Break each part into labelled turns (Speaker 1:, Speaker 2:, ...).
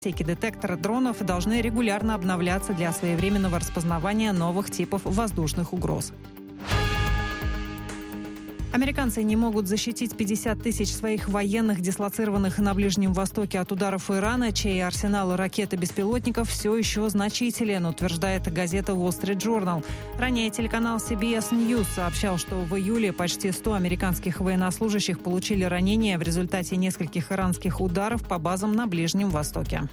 Speaker 1: Отсеки детектора дронов должны регулярно обновляться для своевременного распознавания новых типов воздушных угроз. Американцы не могут защитить 50 тысяч своих военных, дислоцированных на Ближнем Востоке от ударов Ирана, чей арсенал ракет и беспилотников все еще значителен, утверждает газета Wall Street Journal. Ранее телеканал CBS News сообщал, что в июле почти 100 американских военнослужащих получили ранения в результате нескольких иранских ударов по базам на Ближнем Востоке.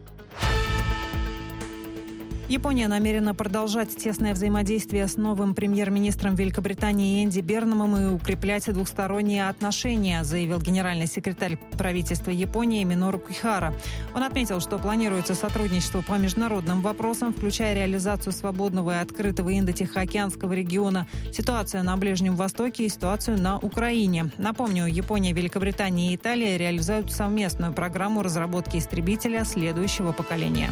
Speaker 1: Япония намерена продолжать тесное взаимодействие с новым премьер-министром Великобритании Энди Бернамом и укреплять двухсторонние отношения, заявил генеральный секретарь правительства Японии Минору Кихара. Он отметил, что планируется сотрудничество по международным вопросам, включая реализацию свободного и открытого Индо-Тихоокеанского региона, ситуацию на Ближнем Востоке и ситуацию на Украине. Напомню, Япония, Великобритания и Италия реализуют совместную программу разработки истребителя следующего поколения.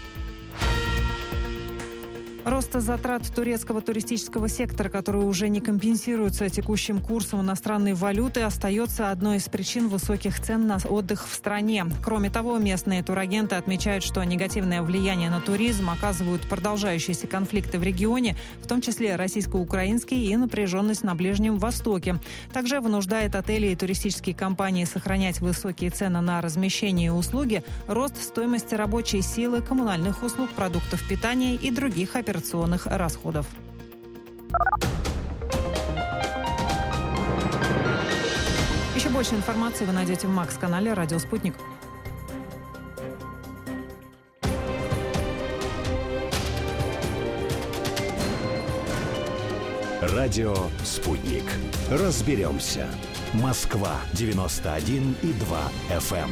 Speaker 1: Рост затрат турецкого туристического сектора, который уже не компенсируется текущим курсом иностранной валюты, остается одной из причин высоких цен на отдых в стране. Кроме того, местные турагенты отмечают, что негативное влияние на туризм оказывают продолжающиеся конфликты в регионе, в том числе российско-украинский и напряженность на Ближнем Востоке. Также вынуждает отели и туристические компании сохранять высокие цены на размещение и услуги, рост стоимости рабочей силы, коммунальных услуг, продуктов питания и других операционных расходов. Еще больше информации вы найдете в Макс-канале «Радио Спутник».
Speaker 2: Радио «Спутник». Разберемся. Москва 91,2 FM.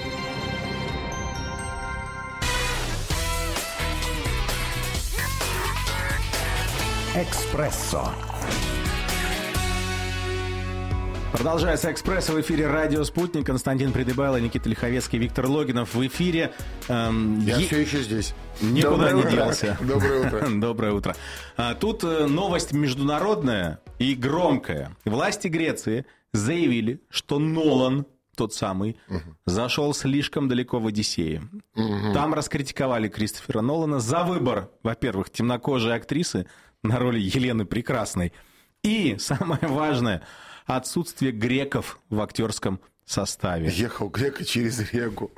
Speaker 2: «Экспрессо».
Speaker 3: Продолжается «Экспрессо». В эфире «Радио Спутник». Константин Придыбайло, Никита Лиховецкий, Виктор Логинов. В эфире...
Speaker 4: Я все еще здесь.
Speaker 3: Никуда не делся.
Speaker 4: Доброе утро.
Speaker 3: Доброе утро. Тут новость международная и громкая. Власти Греции заявили, что Нолан, тот самый, зашел слишком далеко в «Одиссее». Там раскритиковали Кристофера Нолана за выбор, во-первых, темнокожей актрисы на роли Елены Прекрасной. И, самое важное, отсутствие греков в актерском составе.
Speaker 4: Ехал грека через реку.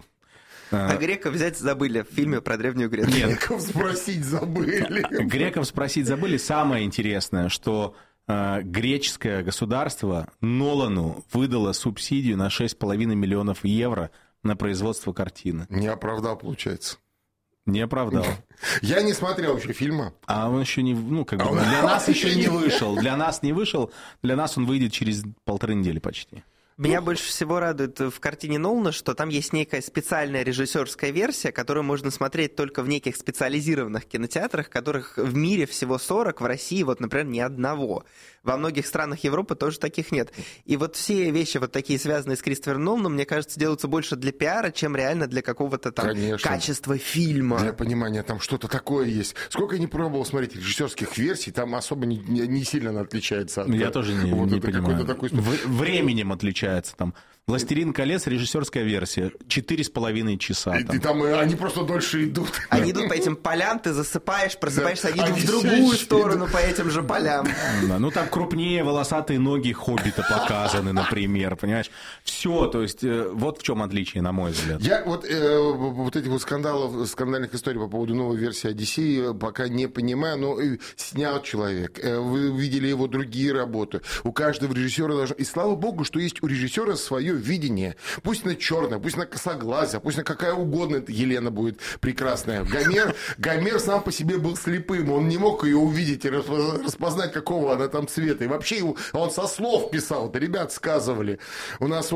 Speaker 5: А греков взять забыли в фильме про Древнюю Грецию.
Speaker 4: Греков спросить забыли.
Speaker 3: Греков спросить забыли. Самое интересное, что греческое государство Нолану выдало субсидию на 6,5 миллионов евро на производство картины.
Speaker 4: Не оправдал, получается.
Speaker 3: Не оправдал.
Speaker 4: Я не смотрел еще фильма.
Speaker 3: А он еще не... Ну, как бы, для нас еще не вышел. Для нас не вышел. Для нас он выйдет через 1,5 недели почти.
Speaker 5: Меня больше всего радует в картине Нолана, что там есть некая специальная режиссерская версия, которую можно смотреть только в неких специализированных кинотеатрах, которых в мире всего 40, в России, вот, например, ни одного. Во многих странах Европы тоже таких нет. И вот все вещи вот такие, связанные с Кристофером Ноланом, мне кажется, делаются больше для пиара, чем реально для какого-то там качества фильма.
Speaker 4: Для понимания, там что-то такое есть. Сколько я не пробовал смотреть режиссерских версий, там особо не сильно отличается.
Speaker 3: Я тоже не понимаю. Временем отличается. Там «Властелин колец», режиссерская версия, 4,5 часа.
Speaker 4: И там они просто дольше идут.
Speaker 5: Они идут по этим полям, ты засыпаешь, просыпаешься, они идут в другую сторону по этим же полям.
Speaker 3: Да, ну там крупнее волосатые ноги Хоббита показаны, например, понимаешь? Все, то есть вот в чем отличие, на мой взгляд.
Speaker 4: Я вот этих вот скандальных историй по поводу новой версии «Одиссеи» пока не понимаю, но снял человек, вы видели его другие работы, у каждого режиссера должно... И слава богу, что есть у режиссера свое видение. Пусть она черная, пусть она косоглазая, пусть она какая угодно, Елена будет прекрасная. Гомер сам по себе был слепым, он не мог ее увидеть и распознать, какого она там цвета. И вообще он со слов писал, это ребят сказывали. У нас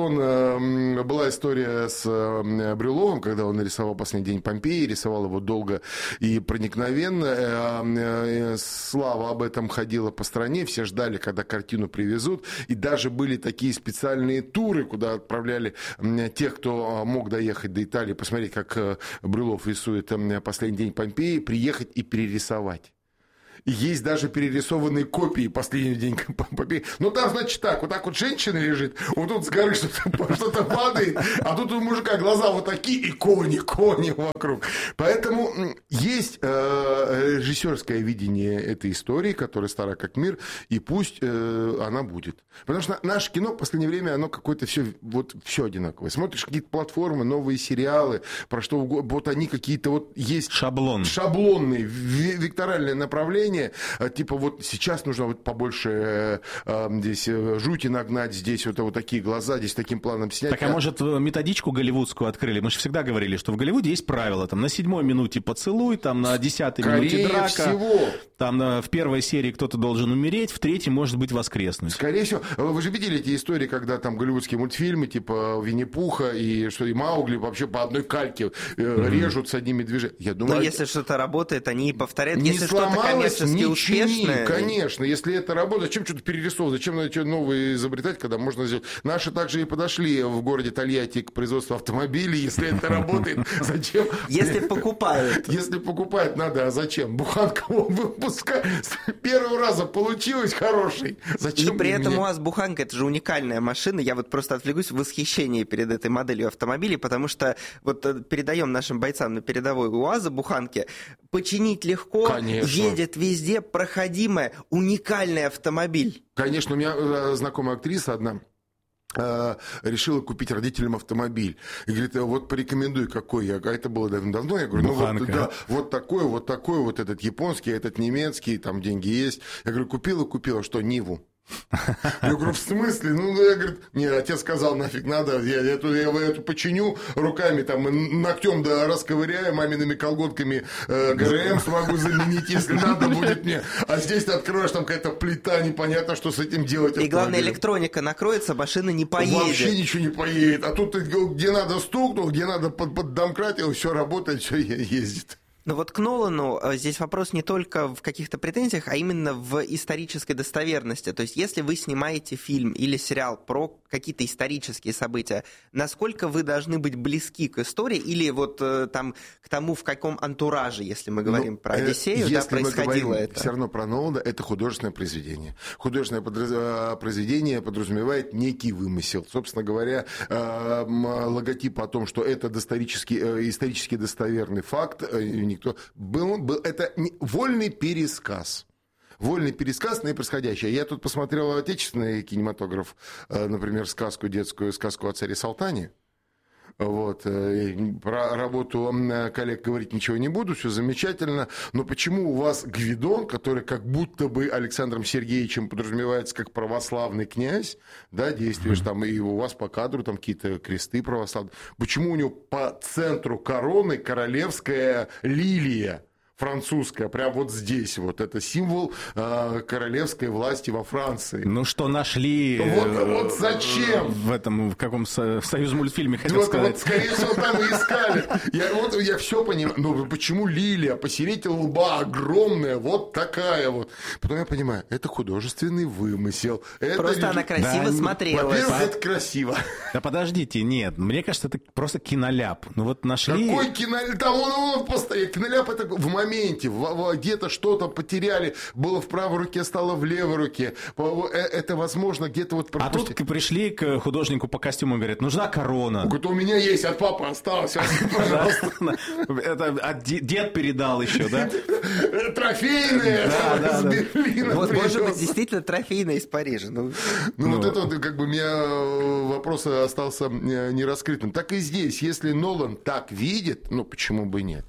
Speaker 4: была история с Брюловым, когда он нарисовал «Последний день Помпеи», рисовал его долго и проникновенно. Слава об этом ходила по стране, все ждали, когда картину привезут. И даже были такие специальные туры, куда отправляли тех, кто мог доехать до Италии, посмотреть, как Брюлов рисует «Последний день Помпеи», приехать и перерисовать. Есть даже перерисованные копии «Последний день Помпеи». Ну, там, значит, так вот женщина лежит, вот тут с горы что-то падает, а тут у мужика глаза вот такие, и кони вокруг. Поэтому есть режиссерское видение этой истории, которая стара как мир, и пусть она будет. Потому что наше кино в последнее время, оно какое-то все одинаковое. Смотришь какие-то платформы, новые сериалы, про что угодно, вот они какие-то вот есть... Шаблонные, векторальные направления. Типа вот сейчас нужно вот побольше здесь жути нагнать, здесь вот такие глаза, здесь таким планом снять.
Speaker 3: Так, а может, методичку голливудскую открыли? Мы же всегда говорили, что в Голливуде есть правила. Там на 7-й минуте поцелуй, там на 10-й минуте драка. Всего. Там в первой серии кто-то должен умереть, в 3-й, может быть, воскреснуть.
Speaker 4: Скорее всего. Вы же видели эти истории, когда там голливудские мультфильмы, типа Винни-Пуха и Маугли вообще по одной кальке режут с одними движениями. Я думаю,
Speaker 5: но если что-то работает, они и повторяют.
Speaker 4: Не
Speaker 5: если что-то коммерчески успешное...
Speaker 4: Конечно, если это работает, зачем что-то перерисовывать, зачем надо что-то новое изобретать, когда можно сделать... Наши также и подошли в городе Тольятти к производству автомобилей, если это работает, зачем...
Speaker 5: Если покупают.
Speaker 4: Если покупают, надо, а зачем? Буханка выпускать. С первого раза получилось хороший. Зачем?
Speaker 5: И при этом УАЗ Буханка — это же уникальная машина. Я вот просто отвлекусь в восхищении перед этой моделью автомобилей, потому что вот передаем нашим бойцам на передовой УАЗа Буханки. Починить легко,
Speaker 4: конечно.
Speaker 5: Едет везде, проходимая, уникальный автомобиль.
Speaker 4: Конечно, у меня знакомая актриса одна решила купить родителям автомобиль. И говорит, вот порекомендуй, какой. А это было давно. Я говорю, вот такой, вот этот японский, этот немецкий, там деньги есть. Я говорю, купила, что, Ниву? Я говорю, в смысле? Я говорю, не, отец сказал, нафиг надо, я эту починю руками, там, ногтем расковыряю, мамиными колготками ГРМ смогу заменить, если надо будет мне. А здесь ты откроешь, там какая-то плита, непонятно, что с этим делать.
Speaker 5: И главное, электроника накроется, машина не поедет.
Speaker 4: Вообще ничего не поедет. А тут ты где надо стукнул, где надо поддомкратил, все работает, все ездит.
Speaker 5: Но вот к Нолану здесь вопрос не только в каких-то претензиях, а именно в исторической достоверности. То есть если вы снимаете фильм или сериал про какие-то исторические события, насколько вы должны быть близки к истории или вот там к тому, в каком антураже, если мы говорим про Одиссею, происходило это?
Speaker 4: Все равно про Нолана это художественное произведение. Художественное произведение подразумевает некий вымысел. Собственно говоря, логотип о том, что это исторически достоверный факт, это вольный пересказ. Вольный пересказ на происходящее. Я тут посмотрел отечественный кинематограф, например, детскую сказку о царе Салтане. Вот. Про работу коллег говорить ничего не буду, все замечательно. Но почему у вас Гвидон, который как будто бы Александром Сергеевичем подразумевается как православный князь, да, действуешь там, и у вас по кадру там какие-то кресты православные. Почему у него по центру короны королевская лилия? Французская, прям вот здесь вот, это символ королевской власти во Франции.
Speaker 3: Ну что нашли?
Speaker 4: Вот зачем?
Speaker 3: В каком союзмультфильме, хотел сказать.
Speaker 4: Вот, скорее всего, там и искали. Я все понимаю. Но почему лилия посередине лба огромная, вот такая вот? Потом я понимаю, это художественный вымысел.
Speaker 5: Просто она красиво смотрелась.
Speaker 4: Во-первых, это красиво.
Speaker 3: Да подождите, нет, мне кажется, это просто киноляп. Ну вот нашли...
Speaker 4: Какой киноляп? Там он постоянно. Киноляп это в моменте, где-то что-то потеряли, было в правой руке, стало в левой руке. Это возможно где-то вот...
Speaker 3: А тут пришли к художнику по костюму и говорят, нужна корона.
Speaker 4: Говорит, у меня есть, от папы осталось, пожалуйста.
Speaker 3: Это дед передал еще, да?
Speaker 4: Трофейная с Берлина.
Speaker 5: Вот, может быть, действительно трофейная из Парижа.
Speaker 4: Ну, вот это вот, как бы, у меня вопрос остался нераскрытым. Так и здесь, если Нолан так видит, ну, почему бы нет?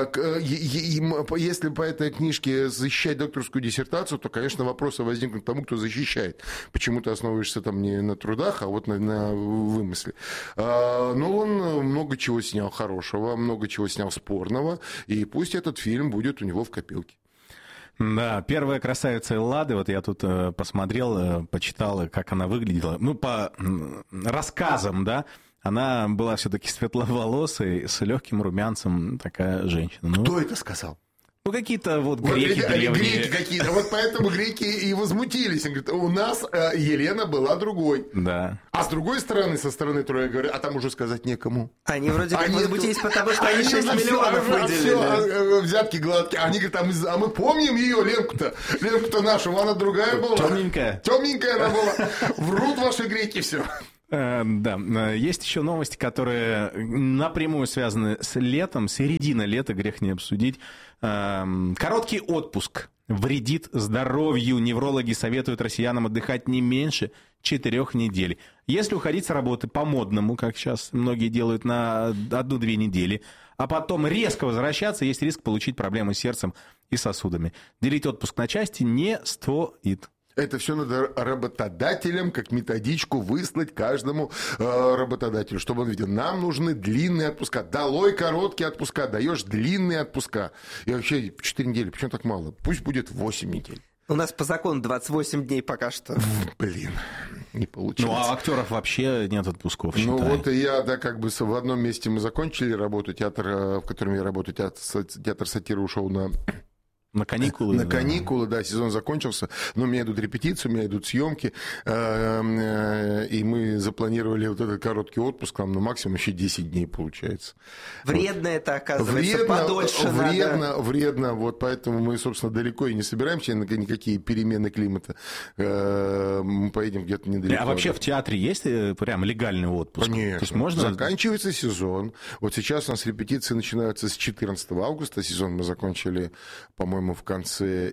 Speaker 4: Если по этой книжке защищать докторскую диссертацию, то, конечно, вопросы возникнут к тому, кто защищает. Почему ты основываешься там не на трудах, а вот на вымысле. Но он много чего снял хорошего, много чего снял спорного, и пусть этот фильм будет у него в копилке.
Speaker 3: Да, первая красавица Эллады, вот я тут посмотрел, почитал, как она выглядела. Ну, по рассказам, да, она была все-таки светловолосой, с легким румянцем, такая женщина.
Speaker 4: Кто это сказал?
Speaker 3: Ну, какие-то вот греки древние.
Speaker 4: Греки какие-то. Вот поэтому греки и возмутились. Они говорят, у нас Елена была другой.
Speaker 3: Да.
Speaker 4: А с другой стороны, со стороны Троя говорят, а там уже сказать некому.
Speaker 5: Они вроде как возмутились, потому что они 6 миллионов выделили.
Speaker 4: Взятки гладкие. Они говорят, а мы помним ее, Ленку-то. Ленку-то нашу, она другая была.
Speaker 3: Темненькая.
Speaker 4: Темненькая она была. Врут ваши греки все.
Speaker 3: Да, есть еще новости, которые напрямую связаны с летом, середина лета, грех не обсудить. Короткий отпуск вредит здоровью. Неврологи советуют россиянам отдыхать не меньше 4 недель. Если уходить с работы по-модному, как сейчас многие делают, на 1-2 недели, а потом резко возвращаться, есть риск получить проблемы с сердцем и сосудами. Делить отпуск на части не стоит.
Speaker 4: Это все надо работодателям, как методичку выслать каждому работодателю, чтобы он видел. Нам нужны длинные отпуска. Долой короткие отпуска, даешь длинные отпуска. И вообще 4 недели, почему так мало? Пусть будет 8 недель.
Speaker 5: У нас по закону 28 дней пока что.
Speaker 4: Блин, не получилось.
Speaker 3: Ну, а актеров вообще нет отпусков, считай.
Speaker 4: Ну, вот и я, да, как бы в одном месте мы закончили работу, театр, в котором я работаю, театр сатиры ушел на каникулы. На каникулы, да, сезон закончился. Но у меня идут репетиции, у меня идут съемки. И мы запланировали вот этот короткий отпуск, там, ну, максимум еще 10 дней получается.
Speaker 5: Вредно вот. Это, оказывается, подольше
Speaker 4: вредно. Вот поэтому мы, собственно, далеко и не собираемся на никакие перемены климата. Мы поедем где-то недалеко.
Speaker 3: А вообще в театре есть прям легальный отпуск?
Speaker 4: Конечно.
Speaker 3: То есть можно...
Speaker 4: Заканчивается сезон. Вот сейчас у нас репетиции начинаются с 14 августа. Сезон мы закончили, по-моему, в конце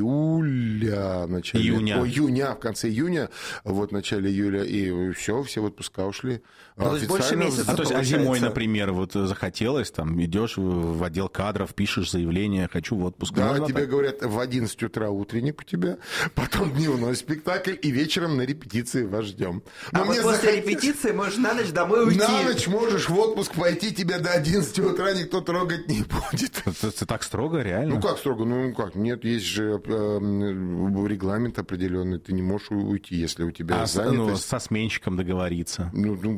Speaker 4: июля, в конце июня, вот в начале июля, и все в отпуска ушли.
Speaker 5: То есть больше месяца.
Speaker 3: То есть зимой, например, вот захотелось, там идешь в отдел кадров, пишешь заявление, хочу в отпуск.
Speaker 4: Да, тебе говорят, в 11 утра утренник у тебя, потом дневной спектакль, и вечером на репетиции вас ждем.
Speaker 5: А вот после репетиции можешь на ночь домой уйти.
Speaker 4: На ночь можешь в отпуск пойти, тебя до 11 утра никто трогать не будет.
Speaker 3: Это так строго, реально?
Speaker 4: Ну как строго? Ну как? Нет, есть же регламент определенный. Ты не можешь уйти, если у тебя занятость.
Speaker 3: Ну, со сменщиком договориться.
Speaker 4: Ну,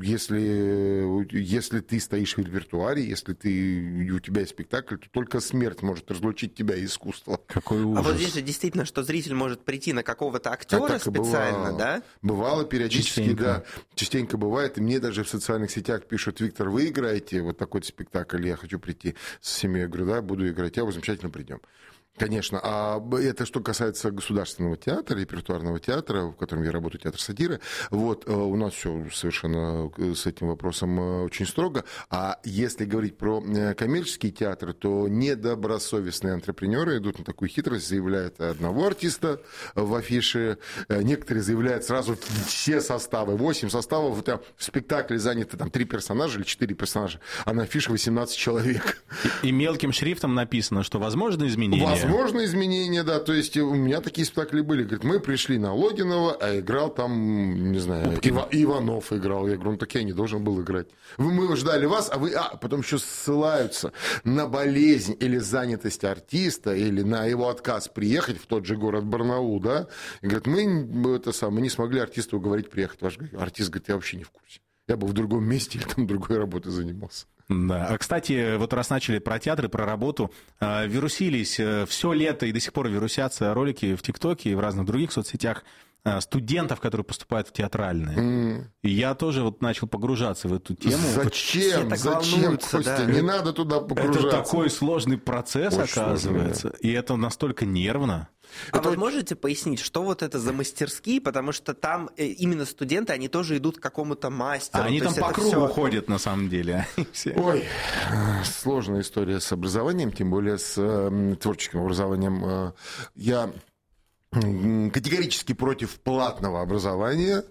Speaker 4: если ты стоишь в репертуаре, если у тебя есть спектакль, то только смерть может разлучить тебя и искусство.
Speaker 3: Какой ужас.
Speaker 5: А вот здесь же действительно, что зритель может прийти на какого-то актера специально, да?
Speaker 4: Бывало периодически, да. Частенько бывает. И мне даже в социальных сетях пишут: Виктор, вы играете вот такой спектакль, я хочу прийти с семьей. Я говорю, да, буду играть. Я замечательно придем. Конечно. А это что касается государственного театра, репертуарного театра, в котором я работаю, театр сатиры. Вот у нас все совершенно с этим вопросом очень строго. А если говорить про коммерческий театр, то недобросовестные антрепренеры идут на такую хитрость, заявляют одного артиста в афише, некоторые заявляют сразу все составы, 8 составов, там, в спектакле заняты там 3 персонажа или 4 персонажа, а на афише 18 человек.
Speaker 3: И мелким шрифтом написано, что возможно изменения.
Speaker 4: Возможно изменения, да. То есть у меня такие спектакли были. Говорит, мы пришли на Логинова, а играл там, не знаю, Иванов играл. Я говорю, ну так я не должен был играть. Мы ждали вас, а вы... потом еще ссылаются на болезнь или занятость артиста, или на его отказ приехать в тот же город Барнаул, да. И говорят, мы не смогли артисту уговорить приехать. Ваш артист говорит, я вообще не в курсе. Я был в другом месте, или там другой работой занимался.
Speaker 3: Да. А, кстати, вот раз начали про театр и про работу, вирусились все лето и до сих пор вирусятся ролики в ТикТоке и в разных других соцсетях студентов, которые поступают в театральные. И я тоже вот начал погружаться в эту тему.
Speaker 4: Зачем, Костя? Да. Не надо туда погружаться.
Speaker 3: Это такой сложный процесс, очень оказывается. Сложный, да. И это настолько нервно.
Speaker 5: А вы можете пояснить, что вот это за мастерские? Потому что там именно студенты, они тоже идут к какому-то мастеру.
Speaker 3: Они там по кругу ходят, на самом деле.
Speaker 4: Ой, сложная история с образованием, тем более с творческим образованием. Я категорически против платного образования,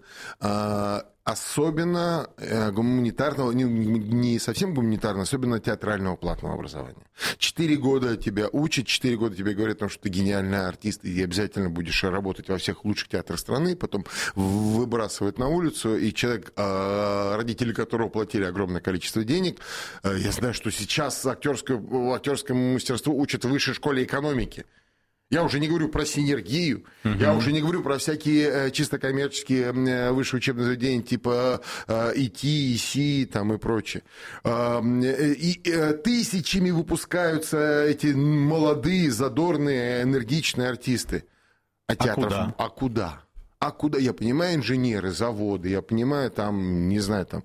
Speaker 4: особенно гуманитарного, не совсем гуманитарного, особенно театрального платного образования. 4 года тебя учат, 4 года тебе говорят, что ты гениальный артист, и обязательно будешь работать во всех лучших театрах страны, потом выбрасывают на улицу, и человек, родители которого платили огромное количество денег, я знаю, что сейчас актерскому мастерству учат в высшей школе экономики. Я уже не говорю про синергию, я уже не говорю про всякие чисто коммерческие высшие учебные заведения типа ИТ, ИСИ там и прочее. И тысячами выпускаются эти молодые, задорные, энергичные артисты. А театров... А куда? А куда? Я понимаю, инженеры, заводы, я понимаю, там, не знаю, там,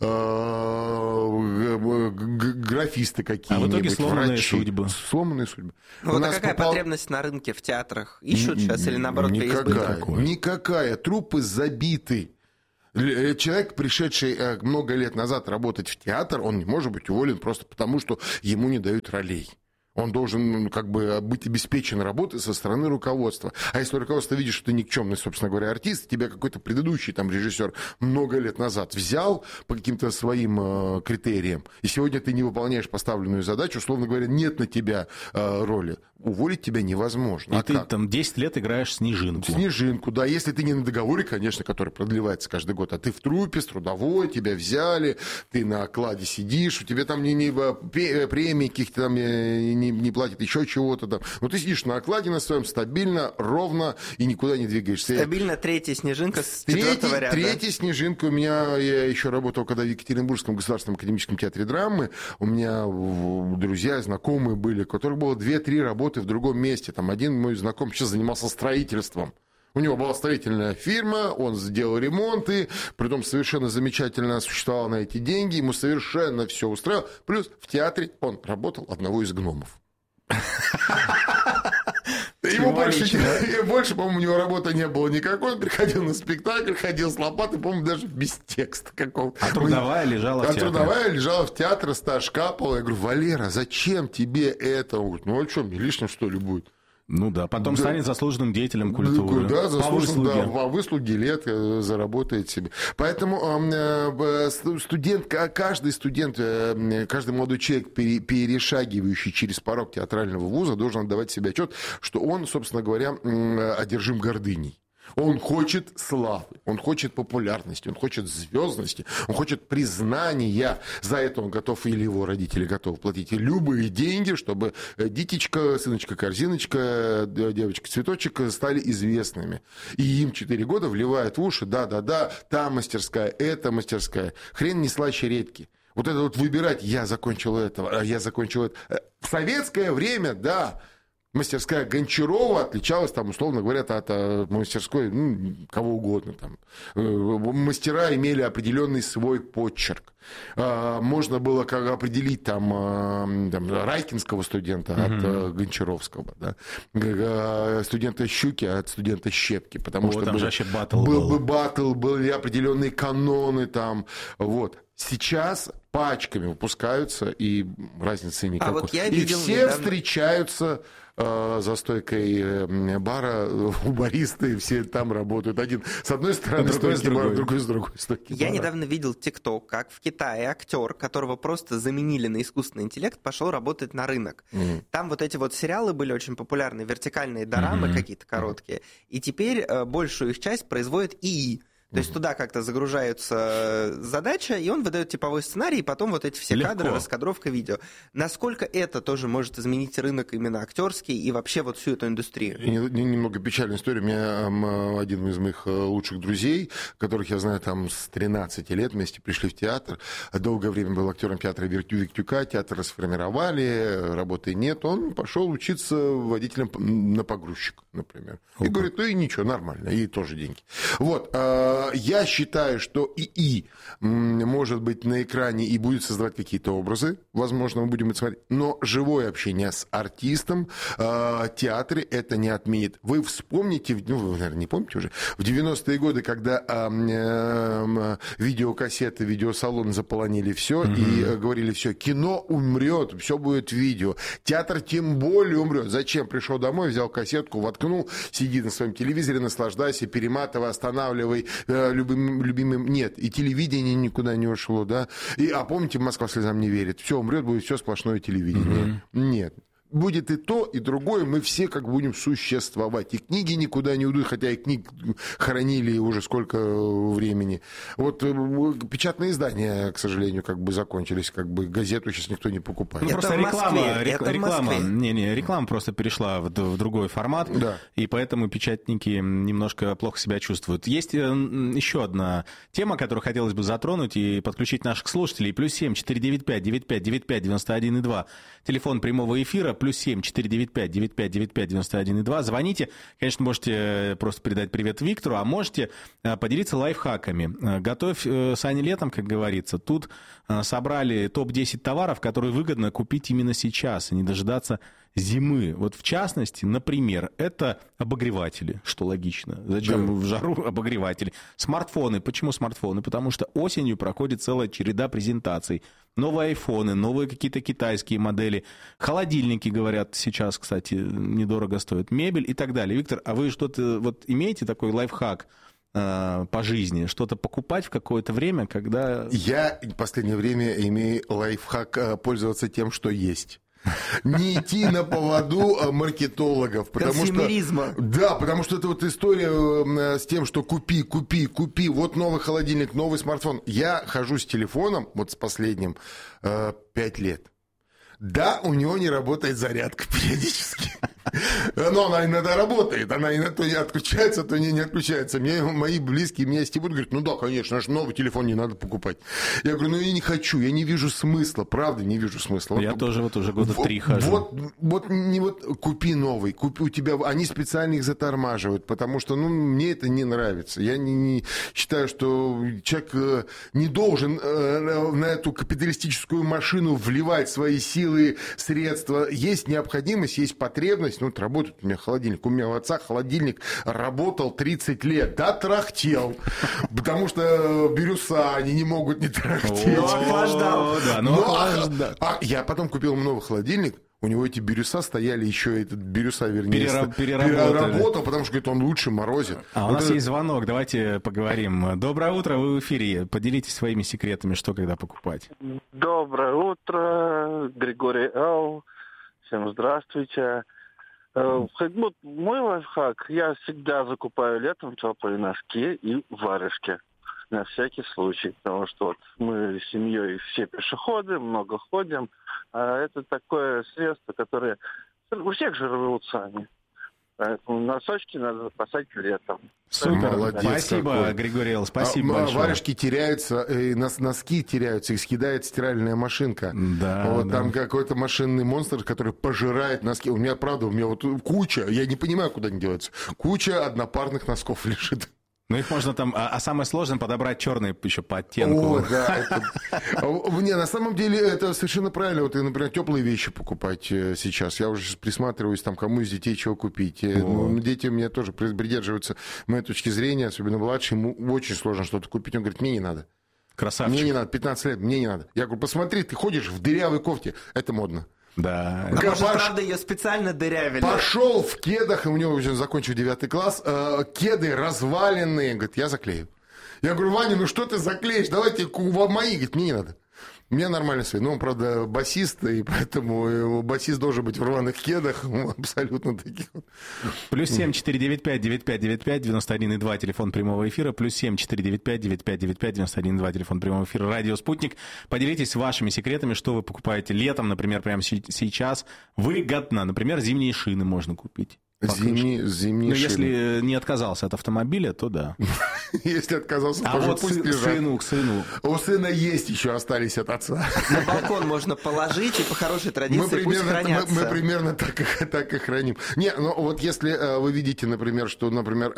Speaker 4: графисты какие-нибудь,
Speaker 3: в итоге сломанные
Speaker 4: врачи.
Speaker 3: судьбы.
Speaker 4: Сломанные судьбы.
Speaker 5: Ну, вот какая потребность на рынке в театрах? Ищут сейчас или наоборот
Speaker 4: никакая, никакая. Труппы забиты. Человек, пришедший много лет назад работать в театр, он не может быть уволен просто потому, что ему не дают ролей. Он должен как бы быть обеспечен работой со стороны руководства. А если руководство видит, что ты никчемный, собственно говоря, артист, тебя какой-то предыдущий там режиссер много лет назад взял по каким-то своим критериям, и сегодня ты не выполняешь поставленную задачу, условно говоря, нет на тебя роли, уволить тебя невозможно.
Speaker 3: И ты там 10 лет играешь Снежинку.
Speaker 4: Снежинку, да, если ты не на договоре, конечно, который продлевается каждый год, а ты в труппе, с трудовой, тебя взяли, ты на окладе сидишь, у тебя там премии каких-то там не платят, еще чего-то там. Но ты сидишь на окладе на своем стабильно, ровно и никуда не двигаешься.
Speaker 5: Стабильно третья Снежинка с 4-го ряда.
Speaker 4: Третья Снежинка у меня, я еще работал, когда в Екатеринбургском государственном академическом театре драмы, у меня друзья, знакомые были, у которых было 2-3 работы в другом месте. Там один мой знакомый сейчас занимался строительством. У него была строительная фирма, он сделал ремонты, притом совершенно замечательно существовал на эти деньги, ему совершенно все устраивало. Плюс в театре он работал одного из гномов. Ему больше, по-моему, у него работы не было никакой. Он приходил на спектакль, ходил с лопатой, по-моему, даже без текста какого-то.
Speaker 3: А трудовая лежала в театре.
Speaker 4: Трудовая лежала в театре, стаж капала. Я говорю: Валера, зачем тебе это? Он говорит: ну а что, мне лишним что ли будет?
Speaker 3: Ну да, потом станет заслуженным деятелем культуры.
Speaker 4: Да, заслуженным, по выслуге лет заработает себе. Поэтому студент, каждый студент, каждый молодой человек, перешагивающий через порог театрального вуза, должен отдавать себе отчет, что он, собственно говоря, одержим гордыней. Он хочет славы, он хочет популярности, он хочет звездности, он хочет признания. За это он готов, или его родители готовы платить любые деньги, чтобы дитечка, сыночка, корзиночка, девочка, цветочек стали известными. И им 4 года вливают в уши: да-да-да, та мастерская, эта мастерская. Хрен не слаще редьки. Вот это вот выбирать: я закончил это, я закончил это. В советское время, да, мастерская Гончарова отличалась, там, условно говоря, от мастерской, кого угодно. Там. Мастера имели определенный свой почерк. Можно было определить там райкинского студента от Гончаровского, да? Студента Щуки от студента Щепки, потому что
Speaker 3: там же вообще баттл
Speaker 4: были определенные каноны там, вот. Сейчас пачками выпускаются, и разницы никакой.
Speaker 5: Вот я
Speaker 4: и
Speaker 5: видел
Speaker 4: все
Speaker 5: недавно...
Speaker 4: встречаются за стойкой бара, у баристы, все там работают. Один с одной стороны стойки бара, другой с другой стойки бара.
Speaker 5: Я недавно видел ТикТок, как в Китае актер, которого просто заменили на искусственный интеллект, пошел работать на рынок. Там вот эти вот сериалы были очень популярны, вертикальные дорамы какие-то короткие, и теперь большую их часть производит ИИ. То есть туда как-то загружаются задачи, и он выдает типовой сценарий, и потом вот эти все кадры, раскадровка видео. Насколько это тоже может изменить рынок именно актерский и вообще вот всю эту индустрию?
Speaker 4: Немного печальная история. У меня один из моих лучших друзей, которых я знаю там с 13 лет, вместе пришли в театр. Долгое время был актером театра Виктюка, театр расформировали, работы нет. Он пошел учиться водителем на погрузчик, например. И говорит: ну и ничего, нормально, и тоже деньги. Вот. Я считаю, что ИИ может быть на экране и будет создавать какие-то образы. Возможно, мы будем это смотреть. Но живое общение с артистом в театре это не отменит. Вы вспомните, вы, наверное, не помните уже, в 90-е годы, когда видеокассеты, видеосалоны заполонили все и говорили: все, кино умрет, все будет видео. Театр тем более умрет. Зачем? Пришел домой, взял кассетку, воткнул, сиди на своем телевизоре, наслаждайся, перематывай, останавливай. Любимым нет. И телевидение никуда не ушло, да. А помните, Москва слезам не верит. Все умрет, будет все сплошное телевидение. Нет. будет и то, и другое, мы все как будем существовать. И книги никуда не уйдут, хотя и книг хоронили уже сколько времени. Вот печатные издания, к сожалению, как бы закончились, как бы газету сейчас никто не покупает.
Speaker 3: Ну, просто реклама просто перешла в другой формат, да. И поэтому печатники немножко плохо себя чувствуют. Есть еще одна тема, которую хотелось бы затронуть и подключить наших слушателей. +7 495 95 95 91 2. Телефон прямого эфира. +7 495 95 95 91 2. Звоните. Конечно, можете просто передать привет Виктору, а можете поделиться лайфхаками. Готовь сани летом, как говорится. Тут собрали топ-10 товаров, которые выгодно купить именно сейчас, а не дожидаться зимы. Вот в частности, например, это обогреватели, что логично. Зачем в жару обогреватели? Смартфоны. Почему смартфоны? Потому что осенью проходит целая череда презентаций. Новые айфоны, новые какие-то китайские модели. Холодильники, говорят, сейчас, кстати, недорого стоят. Мебель и так далее. Виктор, а вы что-то вот имеете такой лайфхак по жизни? Что-то покупать в какое-то время, когда... Я в последнее время имею лайфхак пользоваться тем, что есть. Не идти на поводу маркетологов.
Speaker 5: Консюмеризма.
Speaker 4: Да, потому что это вот история с тем, что купи. Вот новый холодильник, новый смартфон. Я хожу с телефоном, вот с последним, 5 лет. Да, у него не работает зарядка периодически. Но она иногда работает, она иногда то не отключается, то не отключается. Мои близкие меня стебут, говорят, ну да, конечно, наш новый телефон не надо покупать. Я говорю, ну я не хочу, я не вижу смысла, правда не вижу смысла.
Speaker 3: Я тоже вот уже года 3 хожу.
Speaker 4: Купи новый, купи у тебя, они специально их затормаживают, потому что, мне это не нравится. Я не считаю, что человек не должен на эту капиталистическую машину вливать свои силы, средства. Есть необходимость, есть потребность. Вот работает у меня холодильник. У меня у отца холодильник работал 30 лет. Да, трахтел. Потому что бирюса, они не могут не трахтеть.
Speaker 5: Охлаждал.
Speaker 4: Я потом купил новый холодильник. У него эти бирюса стояли, еще этот бирюса, вернее, переработал, потому что, говорит, он лучше морозит.
Speaker 3: А у нас есть звонок, давайте поговорим. Доброе утро, вы в эфире. Поделитесь своими секретами, что когда покупать.
Speaker 6: Доброе утро, Григорий Л. Всем здравствуйте. Мой лайфхак, я всегда закупаю летом теплые носки и варежки. На всякий случай, потому что вот мы с семьей все пешеходы, много ходим, а это такое средство, которое... У всех же рвутся они. Поэтому носочки надо запасать летом.
Speaker 3: Супер, молодец. Спасибо, какой. Григорий Л. Спасибо большое.
Speaker 4: Варежки теряются, и носки теряются, их съедает стиральная машинка.
Speaker 3: Да,
Speaker 4: вот там какой-то машинный монстр, который пожирает носки. У меня вот куча, я не понимаю, куда они деваются, куча однопарных носков лежит.
Speaker 3: Ну, их можно там... А самое сложное подобрать черные еще по оттенку.
Speaker 4: О, да. На самом деле, это совершенно правильно. Вот, например, теплые вещи покупать сейчас. Я уже присматриваюсь, кому из детей чего купить. Дети у меня тоже придерживаются моей точки зрения, особенно младший. Ему очень сложно что-то купить. Он говорит, мне не надо.
Speaker 3: Красавчик.
Speaker 4: Мне не надо, 15 лет, мне не надо. Я говорю, посмотри, ты ходишь в дырявой кофте. Это модно.
Speaker 3: Да.
Speaker 5: Может, правда, ее специально дырявили.
Speaker 4: Пошел в кедах, и у него уже закончил 9 класс, кеды разваленные. Говорит, я заклею. Я говорю, Ваня, ну что ты заклеишь? Давайте мои. Говорит, мне не надо. У меня нормально свет. Он, правда, басист, и поэтому басист должен быть в рваных кедах. Абсолютно таких.
Speaker 3: +7 495 9595 91 2, телефон прямого эфира. +7 495 9595 91 2, телефон прямого эфира. Радио «Спутник». Поделитесь вашими секретами, что вы покупаете летом, например, прямо сейчас. Выгодно. Например, зимние шины можно купить.
Speaker 4: Зимние шины.
Speaker 3: Если не отказался от автомобиля, то да.
Speaker 4: Если отказался,
Speaker 3: вот пусть лежат. К сыну.
Speaker 4: У сына есть еще остались от отца.
Speaker 5: На балкон можно положить, и по хорошей традиции пусть хранятся.
Speaker 4: Мы примерно так и храним. Вот если вы видите, например, что,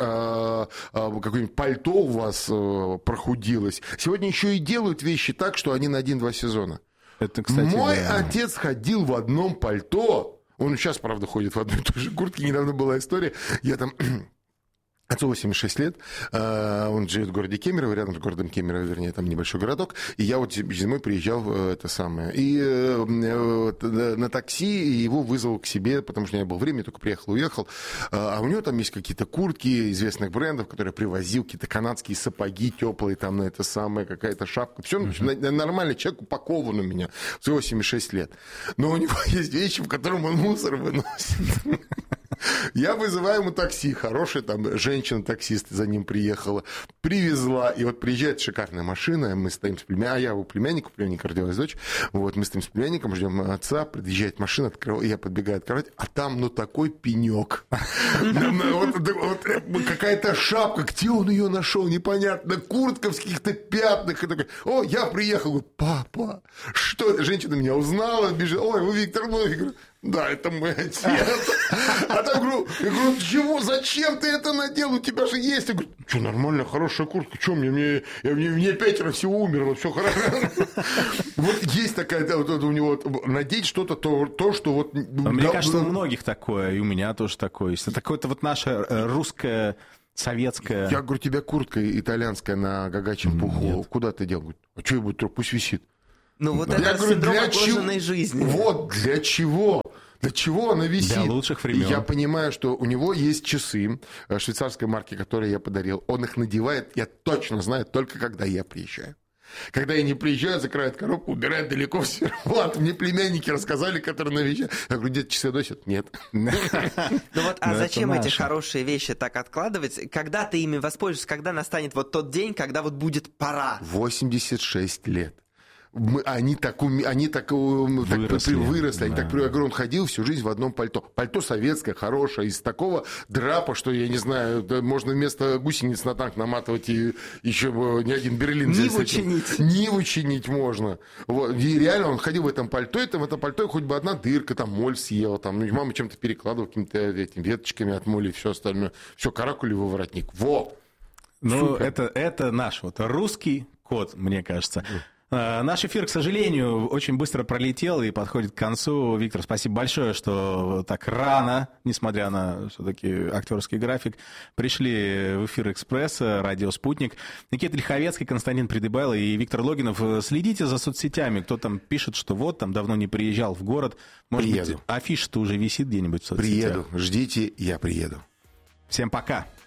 Speaker 4: какое-нибудь пальто у вас прохудилось, сегодня еще и делают вещи так, что они на 1-2 сезона.
Speaker 3: Это, кстати,
Speaker 4: мой отец ходил в одном пальто. Он сейчас, правда, ходит в одной и той же куртке. Недавно была история. Я там Отцу 86 лет, он живет в городе Кемерово, рядом с городом Кемерово, вернее, там небольшой городок, и я вот зимой приезжал и на такси его вызвал к себе, потому что у меня было время, я только приехал, уехал, а у него там есть какие-то куртки известных брендов, которые привозил, какие-то канадские сапоги теплые, там какая-то шапка, все нормальный человек упакован у меня, в 86 лет, но у него есть вещи, в которых он мусор выносит. Я вызываю ему такси, хорошая там женщина-таксист за ним приехала, привезла, и вот приезжает шикарная машина, мы стоим с племянником, а я его племянник родилась дочь, вот мы стоим с племянником, ждем отца, приезжает машина, я подбегаю открывать, а там, такой пенек. Какая-то шапка, где он ее нашел, непонятно, куртка в каких-то пятнах, о, я приехал, говорю, папа, что это? Женщина меня узнала, бежит, ой, вы Виктор Новик, говорю, да, это мой отец. А там говорю, чего, зачем ты это надел? У тебя же есть. Я говорю, что, нормальная, хорошая куртка, что мне 5 всего умерло, все хорошо. Вот есть такая, у него, надеть что-то, то, что вот...
Speaker 3: Мне кажется, у многих такое, и у меня тоже такое. Это такое-то вот наше русское, советское...
Speaker 4: Я говорю, у тебя куртка итальянская на гагачем пуху. Нет. Куда ты делал? А что я буду, пусть висит.
Speaker 5: Вот это синдром отложенной жизни.
Speaker 4: Вот, для чего? Для чего она висит?
Speaker 3: Для лучших времен.
Speaker 4: Я понимаю, что у него есть часы швейцарской марки, которые я подарил. Он их надевает, я точно знаю, только когда я приезжаю. Когда я не приезжаю, закрывает коробку, убирает далеко в сервант. Мне племянники рассказали, которые на вещи. Я говорю, где часы носят? Нет.
Speaker 5: А зачем эти хорошие вещи так откладывать? Когда ты ими воспользуешься? Когда настанет вот тот день, когда вот будет пора?
Speaker 4: 86 лет. Они так выросли. Они так, я говорю, он ходил всю жизнь в одном пальто. Пальто советское, хорошее, из такого драпа, что, я не знаю, можно вместо гусениц на танк наматывать и еще ни один Берлин. Ниву чинить можно. Вот. И реально он ходил в этом пальто, и в этом пальто хоть бы одна дырка, там моль съела, там, мама чем-то перекладывала, какими-то веточками от моли и все остальное. Все, каракулевый воротник. Во!
Speaker 3: Ну, это наш вот русский код, мне кажется. Наш эфир, к сожалению, очень быстро пролетел и подходит к концу. Виктор, спасибо большое, что так рано, несмотря на все-таки актерский график, пришли в эфир «Экспресса», радио «Спутник». Никита Лиховецкий, Константин Придыбайло и Виктор Логинов. Следите за соцсетями. Кто там пишет, что вот, там давно не приезжал в город. Может быть, афиша-то уже висит где-нибудь в соцсетях.
Speaker 4: Приеду. Ждите, я приеду.
Speaker 3: Всем пока.